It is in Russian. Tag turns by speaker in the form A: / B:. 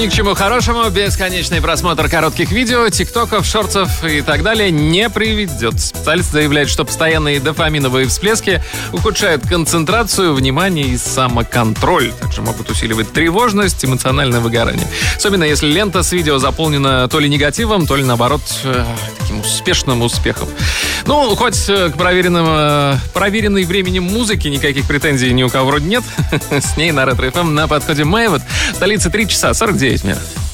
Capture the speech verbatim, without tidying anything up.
A: Ни к чему хорошему бесконечный просмотр коротких видео, тиктоков, шортсов и так далее не приведет. Специалист заявляет, что постоянные дофаминовые всплески ухудшают концентрацию, внимание и самоконтроль. Также могут усиливать тревожность, эмоциональное выгорание. Особенно если лента с видео заполнена то ли негативом, то ли наоборот таким успешным успехом. Ну, хоть к проверенным, проверенной временем музыки никаких претензий ни у кого вроде нет. С ней на Ретро эф эм на подходе Мэйвет. В столице три часа сорок девять минут.